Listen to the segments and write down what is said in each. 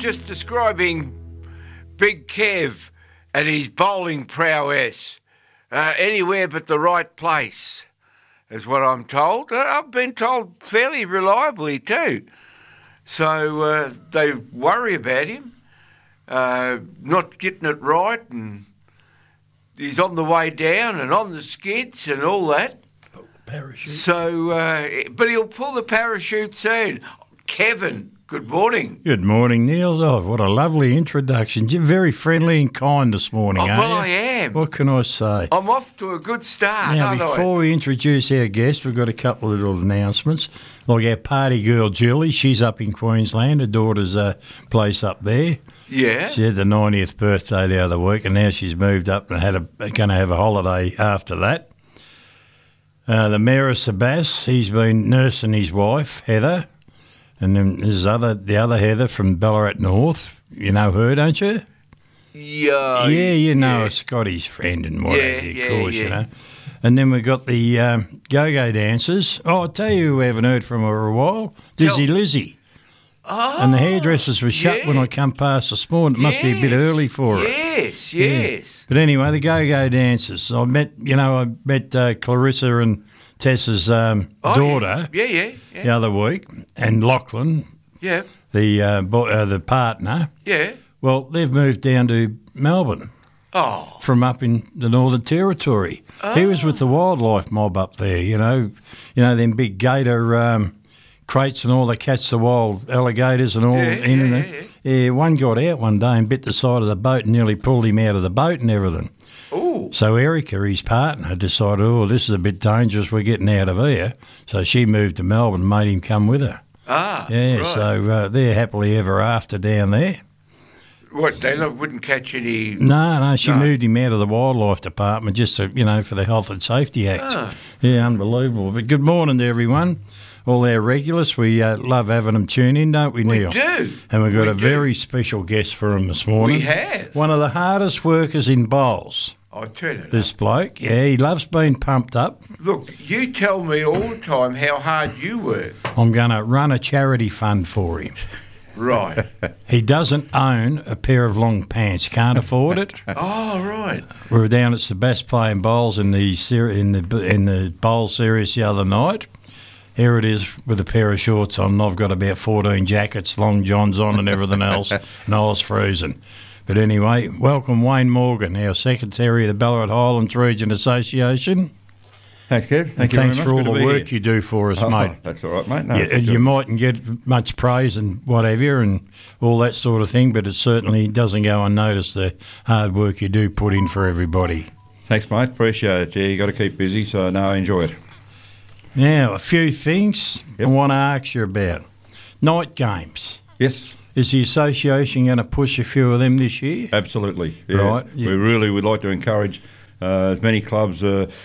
just describing Big Kev and his bowling prowess. Anywhere but the right place, is what I'm told. I've been told fairly reliably too. So they worry about him, not getting it right, and he's on the way down and on the skids and all that. Pull the parachute. So, but he'll pull the parachute soon. Kevin, good morning. Good morning, Neil. Oh, what a lovely introduction. You're very friendly and kind this morning, aren't Well, you? I am. What can I say? I'm off to a good start, Now, aren't I? before we introduce our guest, we've got a couple of little announcements. Like our party girl, Julie, she's up in Queensland. Her daughter's place up there. Yeah. She had the 90th birthday the other week, and now she's moved up and going to have a holiday after that. The Mayor of Sebas, he's been nursing his wife, Heather. And then there's the other Heather from Ballarat North. You know her, don't you? Yeah. You know Scotty's friend and what have you, of course, yeah. you know. And then we've got the go-go dancers. Oh, I'll tell you who we haven't heard from for a while. Dizzy Lizzie. Oh, And the hairdressers were shut when I come past this morning. It must be a bit early for her. Yes. Yeah. But anyway, the go-go dancers. I met Clarissa and Tessa's daughter Yeah. the other week, and Lachlan, Yeah. the partner. Yeah. Well, they've moved down to Melbourne Oh. from up in the Northern Territory. He was with the wildlife mob up there, you know, them big gator crates and all that catch the wild alligators and all in there. Yeah, one got out one day and bit the side of the boat and nearly pulled him out of the boat and everything. Ooh. So Erica, his partner, decided, this is a bit dangerous, we're getting out of here. So she moved to Melbourne and made him come with her. Ah. Yeah, right. so they're happily ever after down there. What, they wouldn't catch any... No, she moved him out of the wildlife department just to, for the Health and Safety Act. Ah. Yeah, unbelievable. But good morning to everyone, all our regulars. We love having them tune in, don't we, Neil? We do. And we've got a very special guest for them this morning. We have. One of the hardest workers in bowls. I'll turn it This up. bloke, he loves being pumped up. Look, you tell me all the time how hard you work. I'm going to run a charity fund for him. Right. He doesn't own a pair of long pants, can't afford it. Oh, right. We were down at Sebas playing bowls in the bowl series the other night. Here it is with a pair of shorts on, and I've got about 14 jackets, long johns on and everything else, and I was freezing. But anyway, welcome Wayne Morgan, our Secretary of the Ballarat Highlands Region Association. Thanks, Kev. Thanks for all the work you do for us, mate. That's all right, mate. No, You mightn't get much praise and whatever and all that sort of thing, but it certainly doesn't go unnoticed, the hard work you do put in for everybody. Thanks, mate. Appreciate it. Yeah, you got to keep busy, so no, I enjoy it. Now, a few things I want to ask you about. Night games. Yes, Is the association going to push a few of them this year? absolutely. Yeah. Right, yeah. We really would like to encourage as many clubs.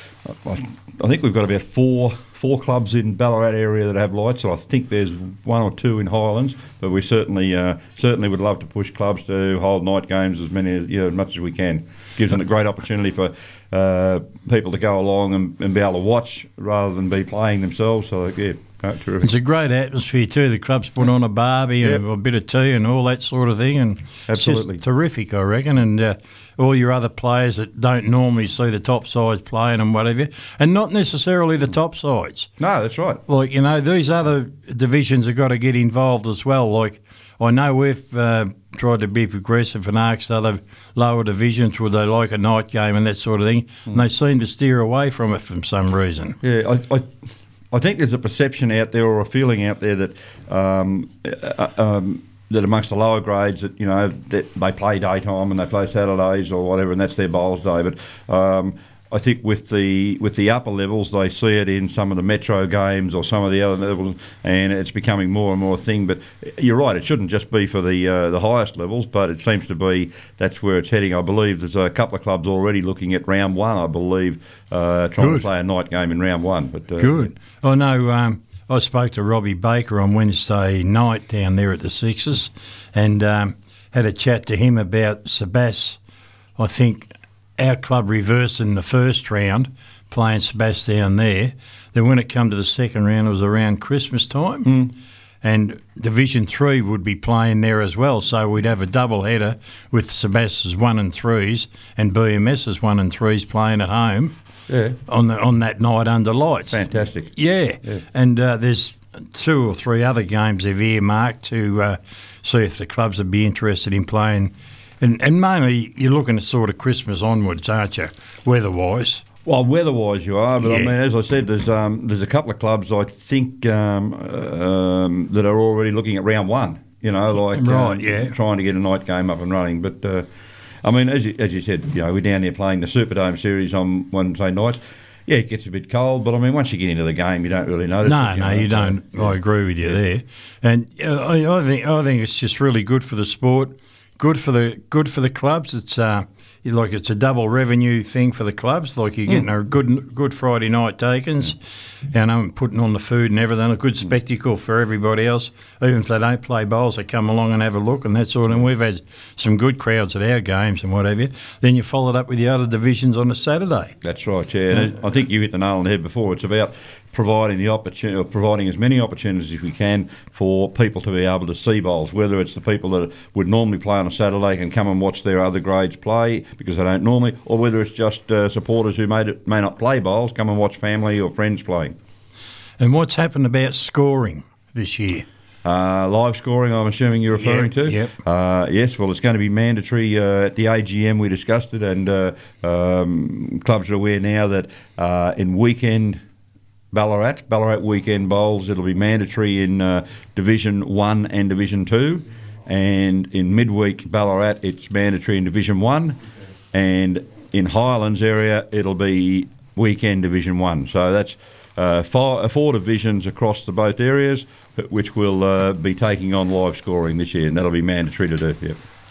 I think we've got about four clubs in Ballarat area that have lights. So I think there's one or two in Highlands, but we certainly would love to push clubs to hold night games as much as we can. Gives them a great opportunity for people to go along and be able to watch rather than be playing themselves. So yeah, terrific. It's a great atmosphere too. The clubs put on a barbie and a bit of tea and all that sort of thing, and Absolutely. it's just terrific, I reckon. And all your other players that don't normally see the top sides playing and whatever, and not necessarily the top sides. No, that's right. Like, these other divisions have got to get involved as well. Like, I know we've tried to be progressive and asked other lower divisions would they like a night game and that sort of thing, and they seem to steer away from it for some reason. Yeah, I think there's a perception out there or a feeling out there that that amongst the lower grades that that they play daytime and they play Saturdays or whatever, and that's their bowls day. But I think with the upper levels, they see it in some of the metro games or some of the other levels, and it's becoming more and more a thing. But you're right; it shouldn't just be for the highest levels, but it seems to be that's where it's heading. I believe there's a couple of clubs already looking at round one. I believe trying to play a night game in round one. But good. I know. I spoke to Robbie Baker on Wednesday night down there at the Sixers, and had a chat to him about Sebas. I think our club reversed in the first round, playing Sebas down there. Then when it come to the second round, it was around Christmas time. and Division 3 would be playing there as well. So we'd have a double header with Sebastian's 1 and 3s and BMS's 1 and 3s playing at home on that night under lights. Fantastic. Yeah. And there's 2 or 3 other games they've earmarked to see if the clubs would be interested in playing. And mainly you're looking at sort of Christmas onwards, aren't you, weather-wise? Well, weather-wise you are, but I mean, as I said, there's a couple of clubs I think that are already looking at round 1. You know, like trying to get a night game up and running. But I mean, as you said, you know, we're down there playing the Superdome series on Wednesday nights. Yeah, it gets a bit cold, but I mean, once you get into the game, you don't really notice. No, you don't. I agree with you there, and I think it's just really good for the sport. Good for the clubs. It's it's a double revenue thing for the clubs. Like you're getting a good Friday night takings, and putting on the food and everything. A good spectacle for everybody else. Even if they don't play bowls, they come along and have a look and that sort. And we've had some good crowds at our games and whatever. Then you follow it up with the other divisions on a Saturday. That's right, yeah. And I think you hit the nail on the head before. It's about providing the opportunity, or providing as many opportunities as we can for people to be able to see bowls. Whether it's the people that would normally play on a Saturday can come and watch their other grades play because they don't normally, or whether it's just supporters who may not play bowls come and watch family or friends playing. And what's happened about scoring this year? Live scoring, I'm assuming you're referring to? Yep. Yes, well, it's going to be mandatory at the AGM. We discussed it, and clubs are aware now that in weekend Ballarat weekend bowls, it'll be mandatory in Division 1 and Division 2, and in midweek Ballarat it's mandatory in Division 1, and in Highlands area it'll be weekend Division 1. So that's 4 divisions across the both areas, which will be taking on live scoring this year, and that'll be mandatory to do. Yeah.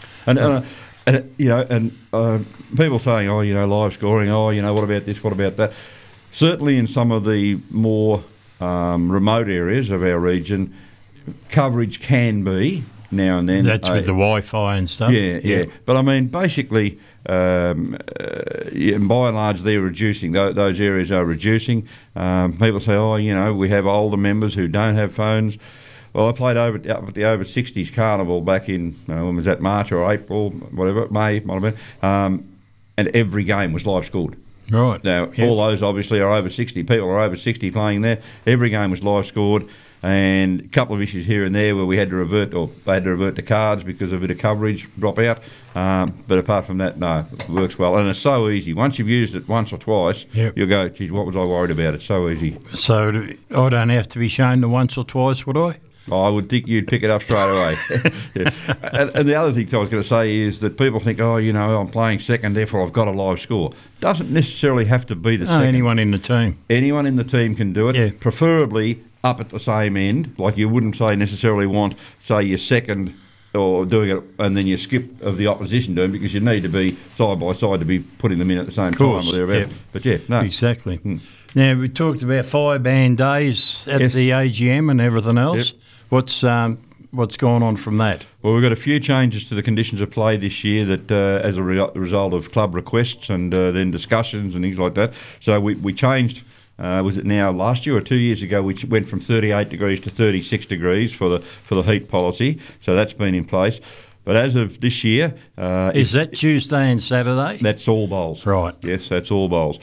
And people saying, oh, you know, live scoring, oh, you know, what about this, what about that? Certainly in some of the more remote areas of our region, coverage can be now and then. That's with the Wi-Fi and stuff. Yeah. But I mean, basically, by and large, they're reducing. Those areas are reducing. People say, oh, you know, we have older members who don't have phones. Well, I played up at the over 60s carnival back in, when was that, March or April, whatever, May, might have been, and every game was live scored. Right. Now, all those obviously are over 60. People are over 60 playing there. Every game was live scored, and a couple of issues here and there where we had to revert, or they had to revert to cards because of a bit of coverage drop out. But apart from that, no, it works well. And it's so easy. Once you've used it once or twice, you'll go, geez, what was I worried about? It's so easy. So I don't have to be shown the once or twice, would I? I would think you'd pick it up straight away. And the other thing I was going to say is that people think, oh, you know, I'm playing second, therefore I've got a live score. Doesn't necessarily have to be the second. Anyone in the team. Anyone in the team can do it, preferably up at the same end. Like you wouldn't necessarily want, say, your second or doing it and then you skip of the opposition doing, because you need to be side by side to be putting them in at the same time. Or thereabout. But no. Exactly. Now, we talked about fire-band days at the AGM and everything else. Yep. What's gone on from that? Well, we've got a few changes to the conditions of play this year that as a result of club requests and then discussions and things like that. So we changed, was it now last year or 2 years ago, we went from 38 degrees to 36 degrees for the heat policy. So that's been in place. But as of this year... is that Tuesday and Saturday? That's all bowls. Right. Yes, that's all bowls.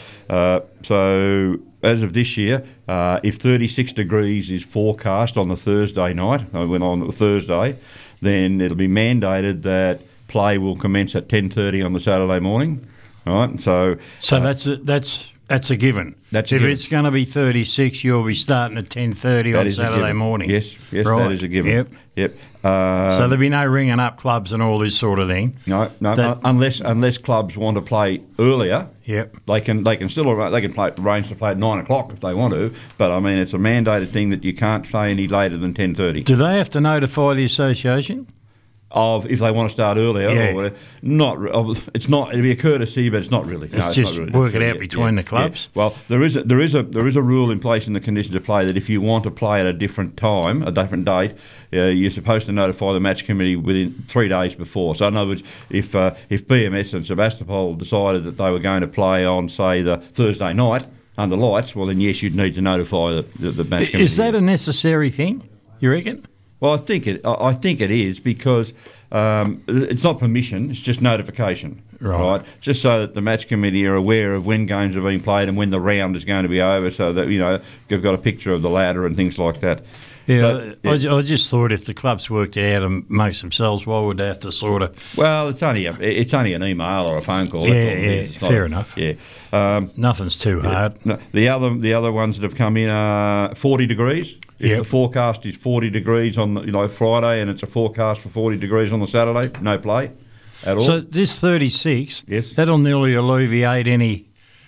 So as of this year, if 36 degrees is forecast on the Thursday night, on Thursday, then it'll be mandated that play will commence at 10:30 on the Saturday morning. Right. So that's a given. If it's going to be 36, you'll be starting at 10:30 on Saturday morning. Yes, right. That is a given. Yep. So there'll be no ringing up clubs and all this sort of thing. No. Unless clubs want to play earlier. Yep. They can arrange to play at 9 o'clock if they want to. But I mean, it's a mandated thing that you can't play any later than 10:30. Do they have to notify the association? Of if they want to start earlier or whatever. It's not. It'd be a courtesy, but it's not really. It's just not really. Work it out between the clubs. Yeah. Well, there is a rule in place in the conditions of play that if you want to play at a different time, a different date, you're supposed to notify the match committee within 3 days before. So in other words, if BMS and Sebastopol decided that they were going to play on, say, the Thursday night under lights, well then yes, you'd need to notify the match committee. Is that a necessary thing, you reckon? Well, I think it is because it's not permission; it's just notification, right? Just so that the match committee are aware of when games are being played and when the round is going to be over, so that you've got a picture of the ladder and things like that. Yeah, I just thought if the clubs worked it out amongst themselves, why would they have to sort of? Well, it's only an email or a phone call. Fair enough. Yeah, nothing's too hard. No, the other ones that have come in are 40 degrees. If the forecast is 40 degrees on Friday and it's a forecast for 40 degrees on the Saturday, no play at all. So this 36, yes, that'll nearly alleviate any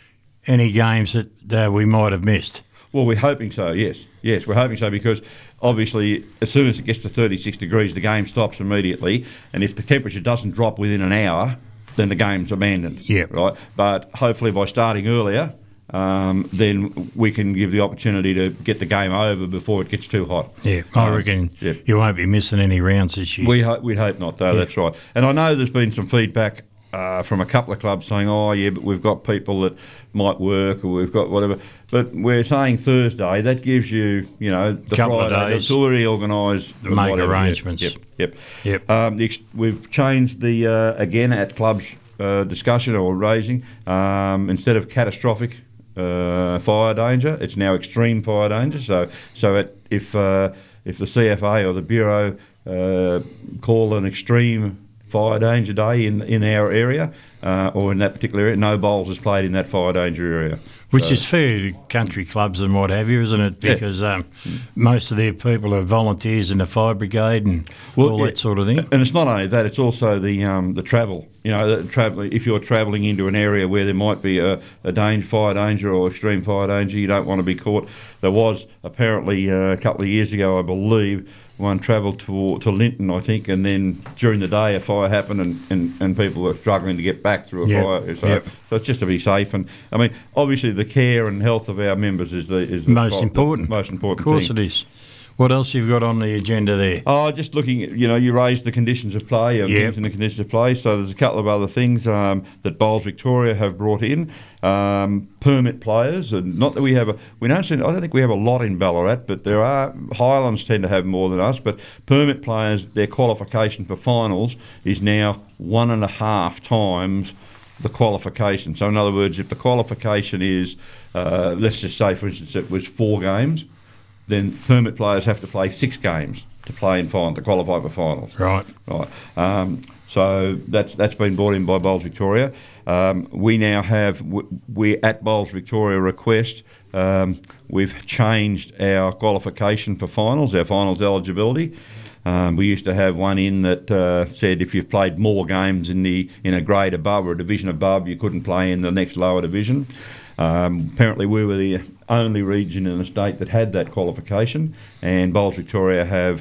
games that we might have missed. Well, we're hoping so, yes, we're hoping so, because obviously as soon as it gets to 36 degrees, the game stops immediately, and if the temperature doesn't drop within an hour, then the game's abandoned. Yeah. Right? But hopefully by starting earlier, then we can give the opportunity to get the game over before it gets too hot. Yeah, I reckon you won't be missing any rounds this year. We'd hope not, though, that's right. And I know there's been some feedback from a couple of clubs saying, but we've got people that might work, or we've got whatever. But we're saying Thursday, that gives you, the couple Friday of days to already organise. Make arrangements. Yep. We've changed the, again, at clubs discussion or raising, instead of catastrophic fire danger, it's now extreme fire danger. So if the CFA or the Bureau call an extreme fire danger day in our area, or in that particular area, no bowls is played in that fire danger area. Which is fair to country clubs and what have you, isn't it? Because most of their people are volunteers in the fire brigade and that sort of thing. And it's not only that; it's also the travel. If you're travelling into an area where there might be a fire danger or extreme fire danger, you don't want to be caught. There was apparently a couple of years ago, I believe, one travelled to Linton, I think, and then during the day a fire happened and people were struggling to get back through a fire. So it's just to be safe. And I mean, obviously the care and health of our members is the most important. Most important. Of course thing. It is. What else you've got on the agenda there? Oh, just looking at, you raised the conditions of play and things in the conditions of play. So there's a couple of other things that Bowls Victoria have brought in. Permit players, and not that I don't think we have a lot in Ballarat, but there are. Highlands tend to have more than us, but permit players, their qualification for finals is now 1.5 times the qualification. So in other words, if the qualification is, let's just say, for instance, it was 4 games, then permit players have to play 6 games to play in to qualify for finals. Right. So that's been brought in by Bowls Victoria. We now have we at Bowls Victoria request. We've changed our qualification for finals, our finals eligibility. We used to have one in that said if you've played more games in a grade above or a division above, you couldn't play in the next lower division. Apparently we were the only region in the state that had that qualification, and Bowls Victoria have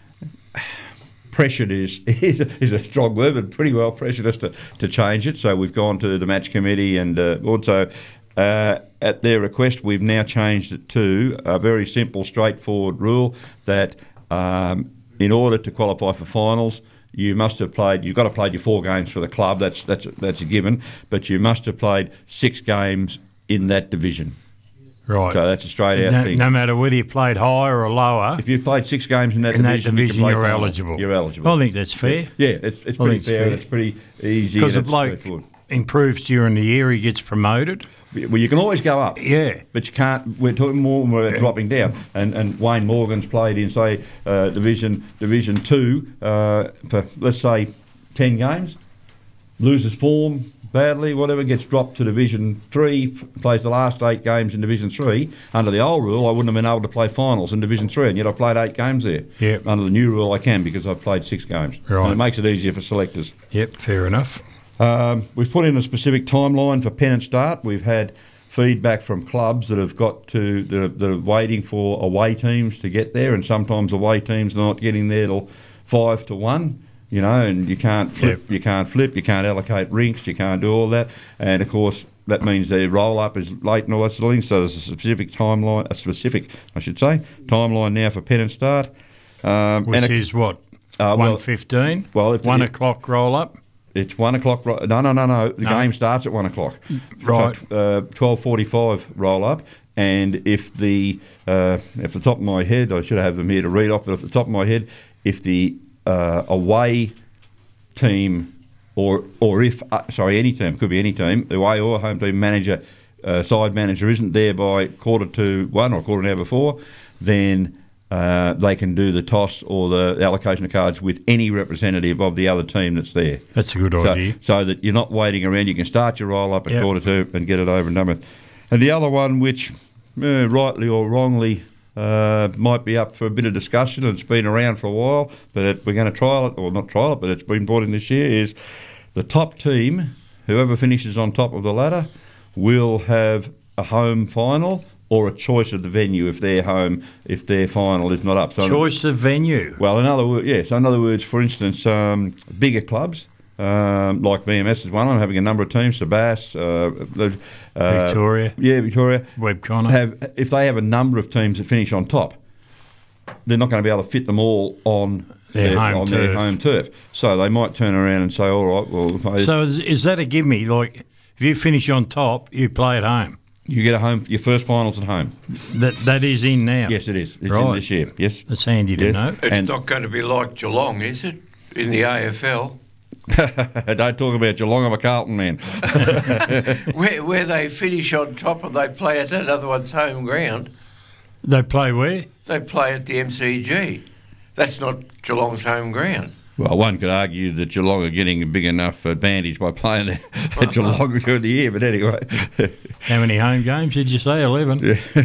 pressured is a strong word, but pretty well pressured us to change it. So we've gone to the match committee, and also at their request we've now changed it to a very simple, straightforward rule that in order to qualify for finals, you've got to play your 4 games for the club, that's a given, but you must have played 6 games in that division. Right. So that's a straight out thing. No matter whether you played higher or lower. If you've played 6 games in that division, you're eligible. You're eligible. I think that's fair. Yeah, it's pretty fair. And it's pretty easy. Because a bloke improves during the year, he gets promoted. Well, you can always go up. Yeah. But you can't. We're talking more about dropping down. And Wayne Morgan's played in, say, Division 2 for, let's say, 10 games, loses form badly, whatever, gets dropped to Division 3, plays the last 8 games in Division 3. Under the old rule, I wouldn't have been able to play finals in Division 3, and yet I played 8 games there. Yep. Under the new rule, I can, because I've played 6 games. Right. And it makes it easier for selectors. Yep, fair enough. We've put in a specific timeline for Pennant Start. We've had feedback from clubs that have got to, that are waiting for away teams to get there, and sometimes away teams are not getting there till 5 to 1. And you can't flip, you can't allocate rinks, you can't do all that. And of course, that means the roll-up is late and all that sort of thing. So there's a specific timeline now for Pennant Start. Which is what? 1:15? Well, if 1 o'clock roll-up? It's 1 o'clock. No. The game starts at 1 o'clock. Right. So, 12:45 roll up, and if the top of my head, I should have them here to read off. But off the top of my head, if the away team or if any team, could be any team, the away or home team manager, side manager isn't there by 1:45 or quarter an hour before, then they can do the toss or the allocation of cards with any representative of the other team that's there. That's a good idea. So that you're not waiting around. You can start your roll up at 1:45 and get it over and done with. And the other one, which rightly or wrongly might be up for a bit of discussion, and it's been around for a while, but we're going to trial it, or not trial it, but it's been brought in this year, is the top team, whoever finishes on top of the ladder, will have a home final or a choice of the venue if their final is not up. So choice of venue. Well, in other words, for instance, bigger clubs like BMS is one. I'm having a number of teams. Sabas, Victoria. Yeah, Victoria. Webb Connor. If they have a number of teams that finish on top, they're not going to be able to fit them all on their home turf. So they might turn around and say, all right, well... So is that a gimme? Like, if you finish on top, you play at home? You get your first finals at home. That is in now? Yes, it is. It's right. in this year, yes. That's handy to know. It's not going to be like Geelong, is it, in the AFL? Don't talk about Geelong, I'm a Carlton man. where they finish on top and they play at another one's home ground. They play where? They play at the MCG. That's not Geelong's home ground. Well, one could argue that Geelong are getting a big enough advantage by playing at Geelong during the year, but anyway. How many home games did you say? 11?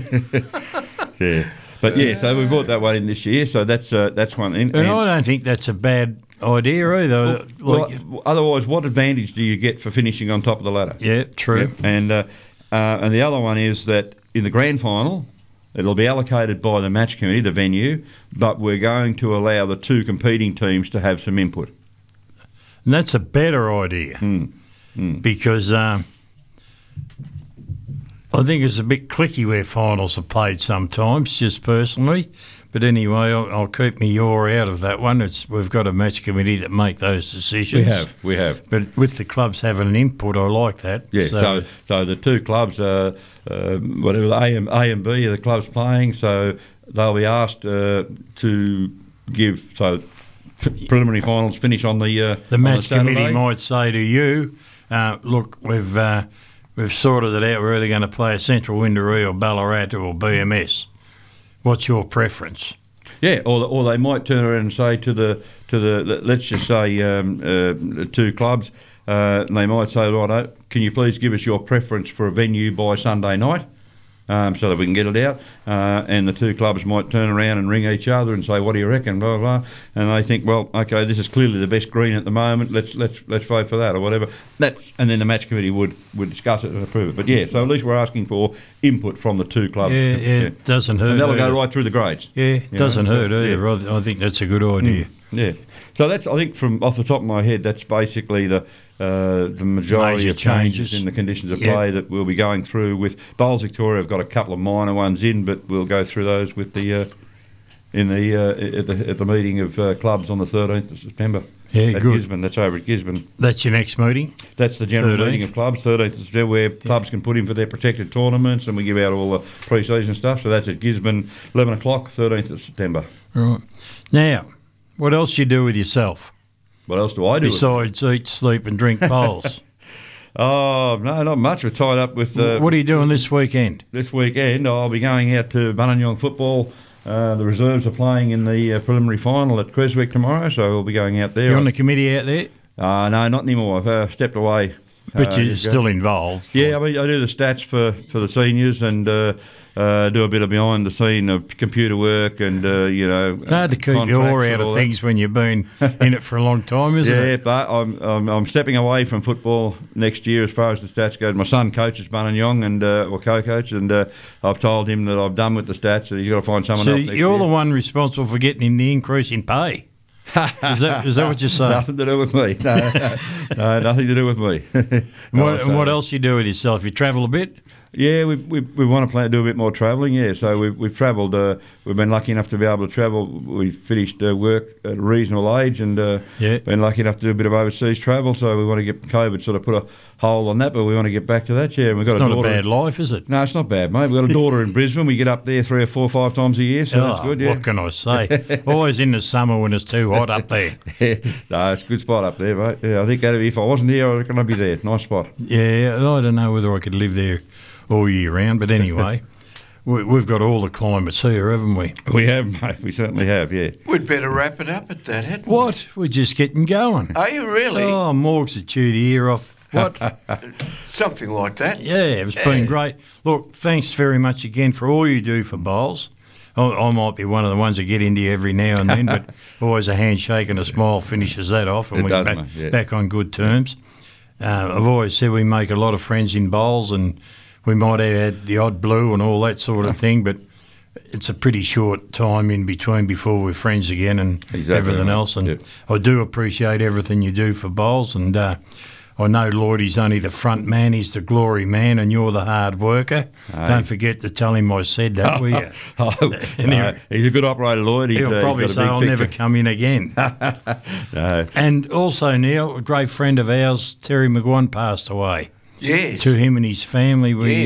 Yeah. But yeah, so we brought that one in this year, so that's one thing. And I don't think that's a bad idea either. Otherwise, what advantage do you get for finishing on top of the ladder? Yeah, true. Yeah. And the other one is that in the grand final, it'll be allocated by the match committee, the venue, but we're going to allow the two competing teams to have some input. And that's a better idea because I think it's a bit clicky where finals are played sometimes, just personally. But anyway, I'll keep me yaw out of that one. We've got a match committee that make those decisions. We have. But with the clubs having an input, I like that. Yeah. So the two clubs, whatever the A and B are the clubs playing, so they'll be asked to give preliminary finals finish on the match committee might say to you, look, we've sorted it out. We're either going to play a Central Windaree or Ballarat or BMS. What's your preference? Yeah, or they might turn around and say to the let's just say two clubs, they might say, right, can you please give us your preference for a venue by Sunday night, so that we can get it out, and the two clubs might turn around and ring each other and say, what do you reckon, blah blah blah, and they think, well, okay, this is clearly the best green at the moment, let's vote for that or whatever. And then the match committee would discuss it and approve it. But yeah, so at least we're asking for input from the two clubs. Yeah, it doesn't hurt. And that'll go right through the grades. Yeah, it doesn't hurt either. Yeah. I think that's a good idea. Yeah. So that's, I think, from off the top of my head, that's basically the majority of changes in the conditions of play that we'll be going through with Bowls Victoria. Have got a couple of minor ones in, but we'll go through those with at the meeting of clubs on the 13th of September. Yeah, at good. Gisborne. That's over at Gisborne. That's your next meeting? That's the general 13th. meeting of clubs, 13th of September, where clubs can put in for their protected tournaments, and we give out all the pre-season stuff. So that's at Gisborne, 11 o'clock, 13th of September. Right. Now, what else do you do with yourself? What else do I do? Besides eat, sleep and drink bowls? Oh, no, not much. We're tied up with... what are you doing this weekend? This weekend, I'll be going out to Bunanyong football. The reserves are playing in the preliminary final at Creswick tomorrow, so we'll be going out there. You on the committee out there? No, not anymore. I've stepped away. But you're still involved? Yeah, I do the stats for the seniors and do a bit of behind the scene of computer work and, It's hard to keep your oar out of things when you've been in it for a long time, isn't it? Yeah, but I'm stepping away from football next year as far as the stats go. My son coaches Bunanyong and co-coach, and I've told him that I've done with the stats and he's got to find someone else next year. You're the one responsible for getting him the increase in pay. Is that what you're saying? Nothing to do with me. No, nothing to do with me. What else you do with yourself? You travel a bit? Yeah, we want to do a bit more travelling, yeah. So we've travelled, we've been lucky enough to be able to travel. We finished work at a reasonable age and been lucky enough to do a bit of overseas travel. So we want to get COVID sort of put a hole on that, but we want to get back to that, yeah. And we've got it's not a bad life, is it? No, it's not bad, mate. We've got a daughter in Brisbane. We get up there 3 or 4 or 5 times a year, so that's good, yeah. What can I say? Always in the summer when it's too hot up there. No, it's a good spot up there, mate. Yeah, I think if I wasn't here, I reckon I'd be there. Nice spot. Yeah, I don't know whether I could live there all year round, but anyway, we've got all the climates here, haven't we? We have, mate. We certainly have, yeah. We'd better wrap it up at that, hadn't we? What? We're just getting going. Are you really? Oh, Morgs would chew the ear off. What? Something like that. Yeah, it's been great. Look, thanks very much again for all you do for bowls. I might be one of the ones that get into you every now and then, but always a handshake and a smile finishes that off, and we're back on good terms. I've always said we make a lot of friends in bowls, and we might have had the odd blue and all that sort of thing, but it's a pretty short time in between before we're friends again and everything else. And I do appreciate everything you do for bowls, and I know Lloydie's only the front man, he's the glory man, and you're the hard worker. Don't forget to tell him I said that, will you? Anyway, he's a good operator, Lloyd. He'll probably say I'll never come in again. No. And also, Neil, a great friend of ours, Terry McGuan, passed away. Yes. To him and his family, we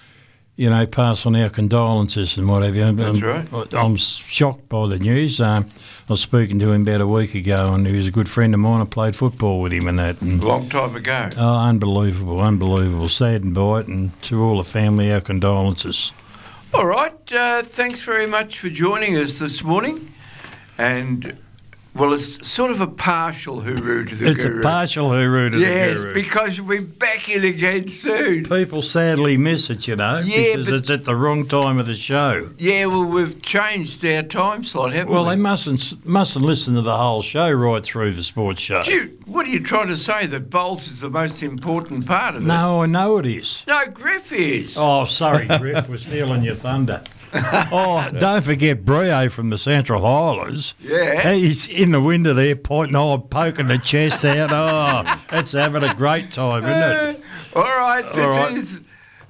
pass on our condolences and whatever. That's right. I'm shocked by the news. I was speaking to him about a week ago, and he was a good friend of mine. I played football with him and that. And, long time ago. Oh, unbelievable. Saddened by it, and to all the family, our condolences. All right. Thanks very much for joining us this morning. And, well, it's sort of a partial hooroo to the Guru. It's a partial hooroo to the Guru. Yes, because we'll be back in again soon. People sadly miss it, because it's at the wrong time of the show. Yeah, well, we've changed our time slot, haven't we? Well, they mustn't listen to the whole show right through the sports show. What are you trying to say, that bowls is the most important part of it? No, I know it is. No, Griff is. Oh, sorry, Griff, was stealing your thunder. Oh, don't forget Brio from the Central Highlands. Yeah. He's in the window there, poking the chest out. Oh, it's having a great time, isn't it? All right, this is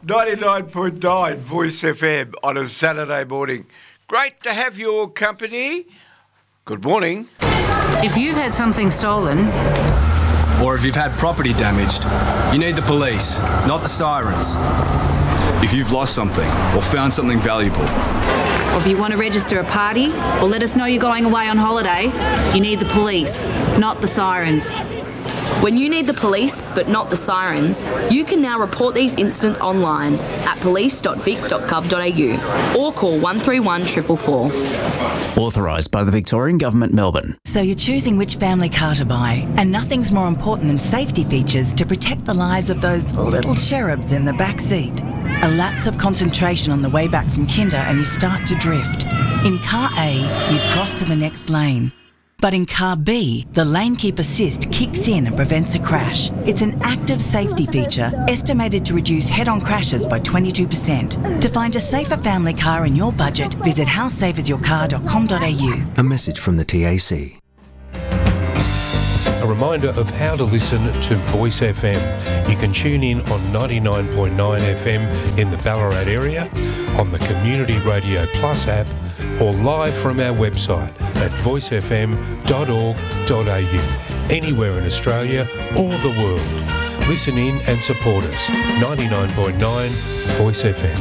99.9 Voice FM on a Saturday morning. Great to have your company. Good morning. If you've had something stolen, or if you've had property damaged, you need the police, not the sirens. If you've lost something or found something valuable, or if you want to register a party or let us know you're going away on holiday, you need the police, not the sirens. When you need the police, but not the sirens, you can now report these incidents online at police.vic.gov.au or call 131 444. Authorised by the Victorian Government, Melbourne. So you're choosing which family car to buy, and nothing's more important than safety features to protect the lives of those little cherubs in the back seat. A lapse of concentration on the way back from kinder and you start to drift. In car A, you cross to the next lane. But in car B, the lane keep assist kicks in and prevents a crash. It's an active safety feature estimated to reduce head-on crashes by 22%. To find a safer family car in your budget, visit howsafeisyourcar.com.au. A message from the TAC. A reminder of how to listen to Voice FM. You can tune in on 99.9 FM in the Ballarat area, on the Community Radio Plus app, or live from our website at voicefm.org.au. Anywhere in Australia or the world. Listen in and support us. 99.9 Voice FM.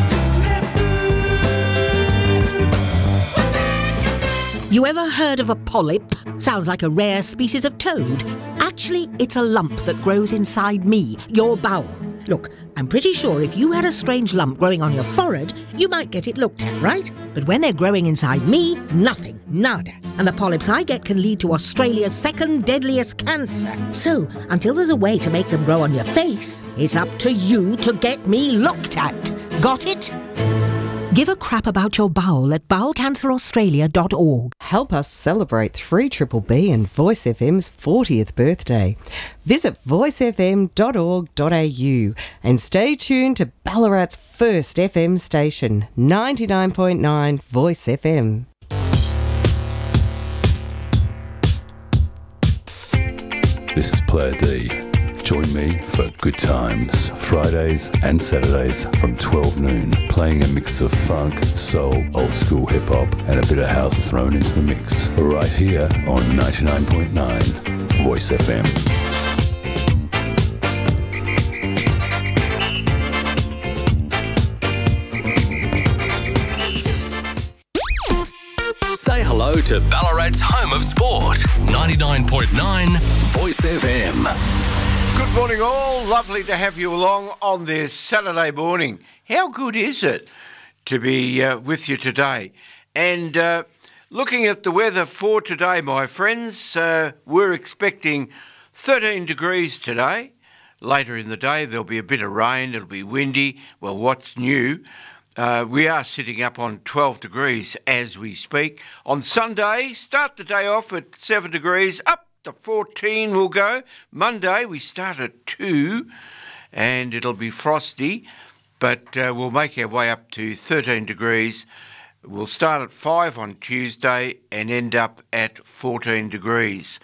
You ever heard of a polyp? Sounds like a rare species of toad. Actually, it's a lump that grows inside me, your bowel. Look, I'm pretty sure if you had a strange lump growing on your forehead, you might get it looked at, right? But when they're growing inside me, nothing, nada. And the polyps I get can lead to Australia's second deadliest cancer. So, until there's a way to make them grow on your face, it's up to you to get me looked at. Got it? Give a crap about your bowel at bowelcanceraustralia.org. Help us celebrate 3BBB and Voice FM's 40th birthday. Visit voicefm.org.au and stay tuned to Ballarat's first FM station, 99.9 Voice FM. This is Player D. Join me for Good Times, Fridays and Saturdays from 12 noon, playing a mix of funk, soul, old school hip hop, and a bit of house thrown into the mix. Right here on 99.9 Voice FM. Say hello to Ballarat's home of sport, 99.9 Voice FM. Good morning all, lovely to have you along on this Saturday morning. How good is it to be with you today? And looking at the weather for today, my friends, we're expecting 13 degrees today. Later in the day there'll be a bit of rain, it'll be windy. Well, what's new? We are sitting up on 12 degrees as we speak. On Sunday, start the day off at 7 degrees, up to 14 we'll go. Monday, we start at 2 and it'll be frosty, but we'll make our way up to 13 degrees. We'll start at 5 on Tuesday and end up at 14 degrees.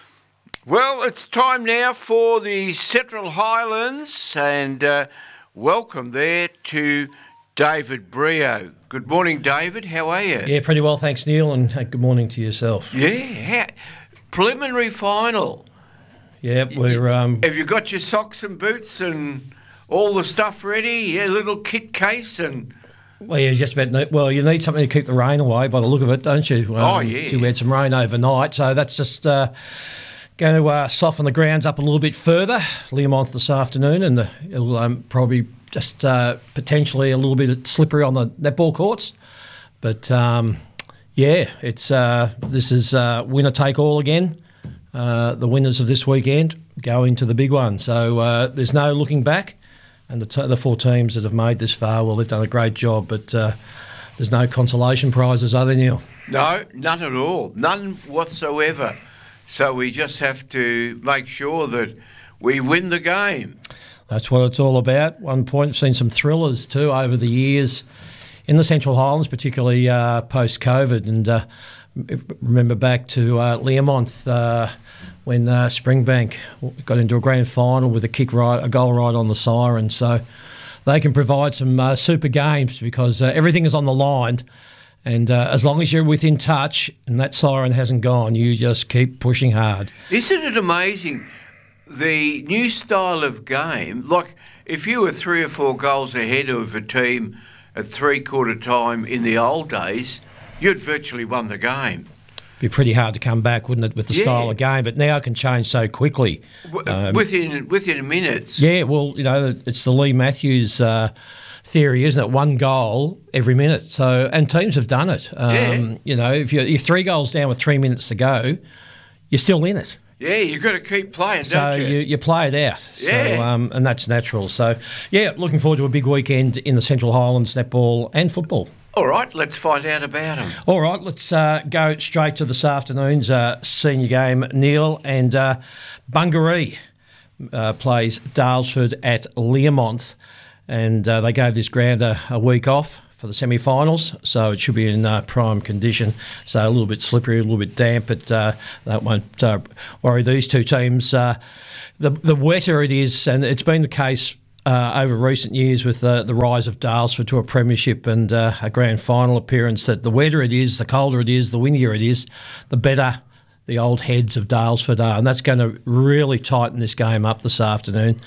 Well, it's time now for the Central Highlands, and welcome there to David Brio. Good morning, David. How are you? Yeah, pretty well, thanks, Neil, and good morning to yourself. Yeah, preliminary final. Yeah, we're... Have you got your socks and boots and all the stuff ready? Yeah, little kit case and... Well, you just about you need something to keep the rain away by the look of it, don't you? Oh, yeah. We had some rain overnight, so that's just going to soften the grounds up a little bit further. Learmonth this afternoon, and it'll probably just potentially a little bit slippery on the netball courts. But, yeah, it's this is winner take all again. The winners of this weekend go into the big one. So there's no looking back. And the four teams that have made this far, well, they've done a great job, but there's no consolation prizes, are there, Neil? No, none at all. None whatsoever. So we just have to make sure that we win the game. That's what it's all about. One point, I've seen some thrillers too over the years in the Central Highlands, particularly post-COVID. And remember back to Learmonth when Springbank got into a grand final with a goal right on the siren. So they can provide some super games because everything is on the line. And as long as you're within touch and that siren hasn't gone, you just keep pushing hard. Isn't it amazing, the new style of game? Like, if you were 3 or 4 goals ahead of a team at three-quarter time in the old days, you'd virtually won the game. Be pretty hard to come back, wouldn't it, with the style of game? But now it can change so quickly. Within minutes. Yeah, well, it's the Lee Matthews theory, isn't it? 1 goal every minute. So, and teams have done it. If you're 3 goals down with 3 minutes to go, you're still in it. Yeah, you've got to keep playing, don't you? So you play it out. Yeah. So, and that's natural. So, yeah, looking forward to a big weekend in the Central Highlands, netball and football. All right, let's find out about them. All right, let's go straight to this afternoon's senior game, Neil, and Bungaree plays Dalesford at Learmonth, and they gave this ground a week off for the semi-finals, so it should be in prime condition. So a little bit slippery, a little bit damp, but that won't worry these two teams. The wetter it is, and it's been the case over recent years with the rise of Dalesford to a premiership and a grand final appearance, that the wetter it is, the colder it is, the windier it is, the better the old heads of Dalesford are, and that's going to really tighten this game up this afternoon.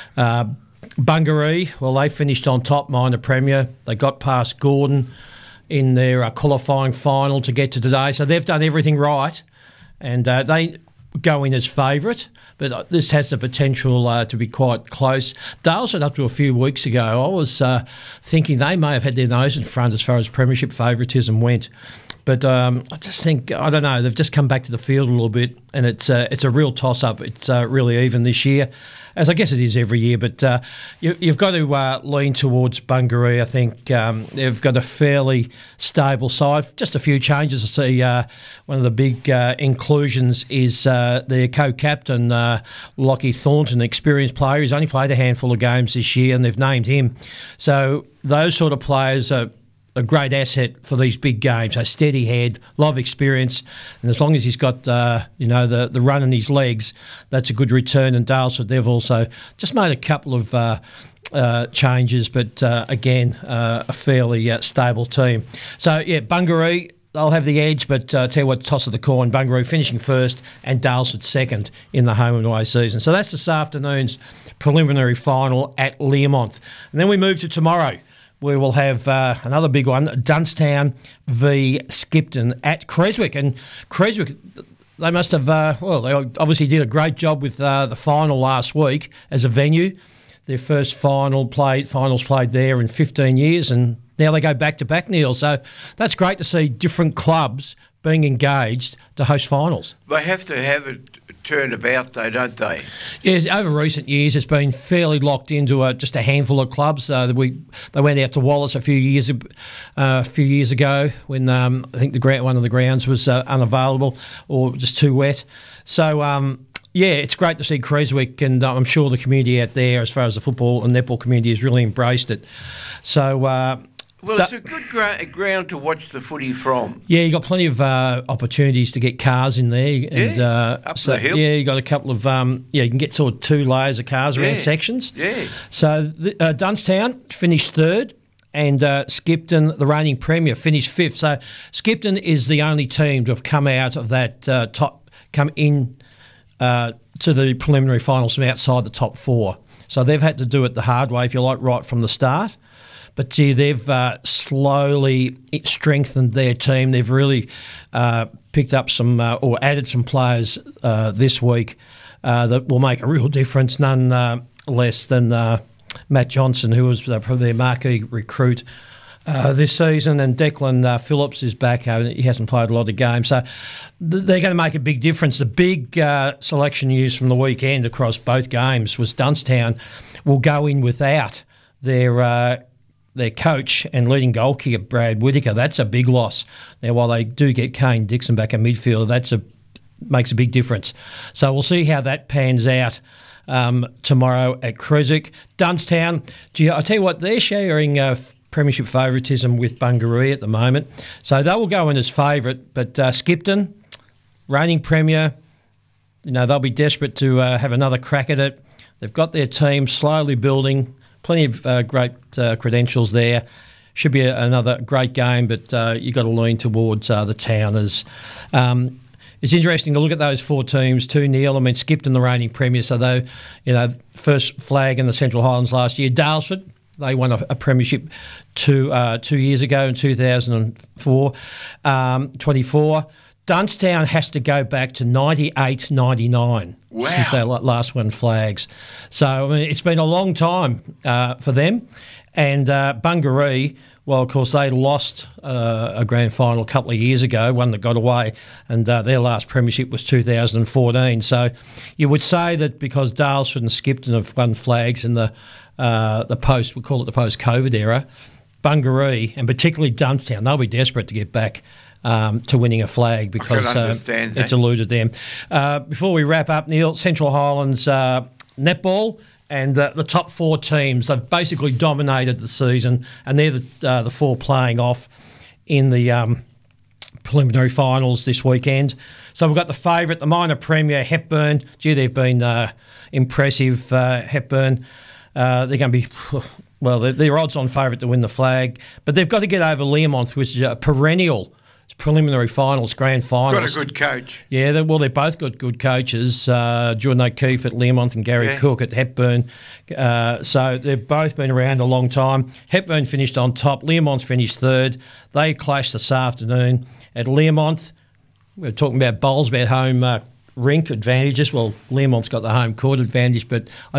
Bungaree, well, they finished on top, minor premier. They got past Gordon in their qualifying final to get to today, so they've done everything right, and they go in as favourite, but this has the potential to be quite close. Dalesford, up to a few weeks ago, I was thinking they may have had their nose in front as far as premiership favouritism went. But I just think, I don't know, they've just come back to the field a little bit, and it's a real toss-up. It's really even this year, as I guess it is every year. But you've got to lean towards Bungaree. I think they've got a fairly stable side. Just a few changes. I see one of the big inclusions is their co-captain, Lockie Thornton, experienced player. He's only played a handful of games this year, and they've named him. So those sort of players are a great asset for these big games. A steady head, a lot of experience, and as long as he's got the run in his legs, that's a good return. And Daylesford, they've also just made a couple of changes, but again, a fairly stable team. So yeah, Bungaree, they'll have the edge, but tell you what, toss of the coin, Bungaree finishing first and Daylesford second in the home and away season. So that's this afternoon's preliminary final at Learmonth. And then we move to tomorrow. We will have another big one, Dunsttown v Skipton at Creswick. And Creswick, they must have, they obviously did a great job with the final last week as a venue. Their first finals played there in 15 years, and now they go back-to-back, Neil. So that's great to see different clubs being engaged to host finals. They have to have it turn about, though, don't they? Yes, over recent years, it's been fairly locked into just a handful of clubs. They went out to Wallace a few years ago when I think one of the grounds was unavailable or just too wet. So. Yeah, it's great to see Creswick, and I'm sure the community out there, as far as the football and netball community, has really embraced it. So, well, it's a good ground to watch the footy from. Yeah, you got plenty of opportunities to get cars in there, and up the hill. Yeah, you got a couple of you can get sort of 2 layers of cars around sections. Yeah. So Dunsttown finished third. And Skipton, the reigning premier, finished fifth. So Skipton is the only team to have come out of that come in to the preliminary finals from outside the top 4. So they've had to do it the hard way, if you like, right from the start. But, gee, they've slowly strengthened their team. They've really picked up some or added some players this week that will make a real difference, none less than Matt Johnson, who was probably their marquee recruit this season, and Declan Phillips is back. He hasn't played a lot of games. So they're going to make a big difference. The big selection news from the weekend across both games was Dunsttown will go in without their coach and leading goal kicker, Brad Whittaker. That's a big loss. Now, while they do get Kane Dixon back in midfield, makes a big difference. So we'll see how that pans out tomorrow at Creswick. Dunsttown, gee, I tell you what, they're sharing premiership favouritism with Bungaree at the moment. So they will go in as favourite, but Skipton, reigning premier, they'll be desperate to have another crack at it. They've got their team slowly building, plenty of great credentials there. Should be another great game, but you've got to lean towards the Towners. It's interesting to look at those 4 teams too, Neil. I mean, Skipton, the reigning premier, so they, first flag in the Central Highlands last year. Daylesford, they won a premiership 2 years ago in 2024. 24. Dunsttown has to go back to 98-99 since they last won flags. So, I mean, it's been a long time for them. And Bungaree, well, of course, they lost a grand final a couple of years ago, one that got away, and their last premiership was 2014. So you would say that because Daylesford and Skipton have won flags in the post, we call it the post-COVID era, Bungaree, and particularly Dunsttown, they'll be desperate to get back to winning a flag because it's eluded them. Before we wrap up, Neil, Central Highlands netball and the top 4 teams, they've basically dominated the season, and they're the 4 playing off in the preliminary finals this weekend. So we've got the favourite, the minor premier, Hepburn. Gee, they've been impressive, Hepburn. They're going to be, well, they're odds-on favourite to win the flag, but they've got to get over Learmonth, which is a perennial preliminary finals, grand finals. Got a good coach. Yeah, they've both got good coaches, Jordan O'Keefe at Learmonth and Gary Cook at Hepburn. So they've both been around a long time. Hepburn finished on top. Learmonth finished third. They clashed this afternoon at Learmonth. We're talking about bowls, about home rink advantages. Well, Learmonth's got the home court advantage, but